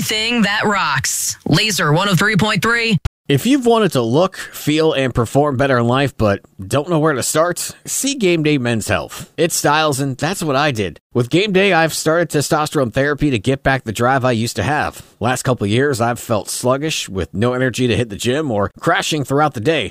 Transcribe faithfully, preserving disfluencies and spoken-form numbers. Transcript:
everything that rocks. Laser one oh three point three. If you've wanted to look, feel, and perform better in life but don't know where to start, see Game Day Men's Health. It's styles, and that's what I did. With Game Day, I've started testosterone therapy to get back the drive I used to have. Last couple of years, I've felt sluggish with no energy to hit the gym or crashing throughout the day.